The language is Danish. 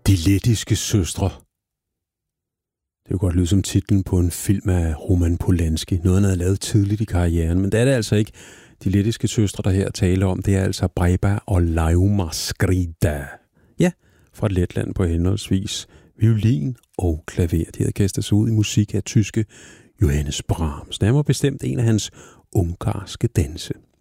De lettiske søstre. Det kunne godt lyde som titlen på en film af Roman Polanski. Noget, han havde lavet tidligt i karrieren, men det er det altså ikke. De lettiske søstre, der her taler om, det er altså Breba og Lauma Skrida. Ja, fra Letland på henholdsvis violin og klaver. De havde kastet sig ud i musik af tyske Johannes Brahms. Nærmere bestemt en af hans ungarske danse.